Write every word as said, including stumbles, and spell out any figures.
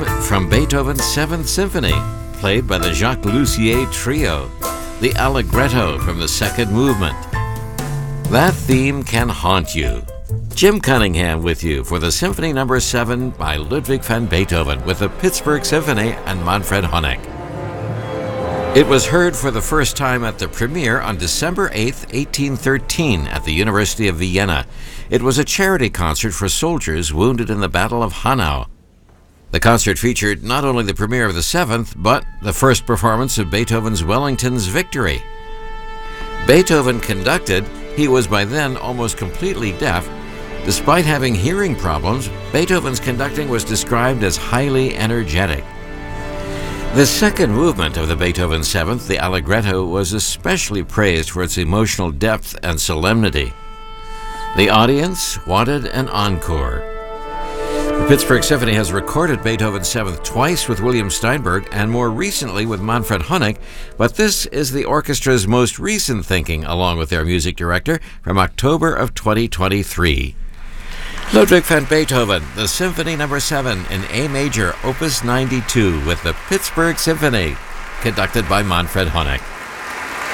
theme from Beethoven's Seventh Symphony, played by the Jacques Lussier Trio, the Allegretto from the second movement. That theme can haunt you. Jim Cunningham with you for the Symphony Number seven by Ludwig van Beethoven with the Pittsburgh Symphony and Manfred Honeck. It was heard for the first time at the premiere on December eighth, eighteen thirteen at the University of Vienna. It was a charity concert for soldiers wounded in the Battle of Hanau. The concert featured not only the premiere of the Seventh, but the first performance of Beethoven's Wellington's Victory. Beethoven conducted. He was by then almost completely deaf. Despite having hearing problems, Beethoven's conducting was described as highly energetic. The second movement of the Beethoven Seventh, the Allegretto, was especially praised for its emotional depth and solemnity. The audience wanted an encore. The Pittsburgh Symphony has recorded Beethoven's Seventh twice with William Steinberg and more recently with Manfred Honeck, but this is the orchestra's most recent thinking, along with their music director, from October of twenty twenty-three. Ludwig van Beethoven, the Symphony Number seven in A Major, Opus ninety-two, with the Pittsburgh Symphony, conducted by Manfred Honeck.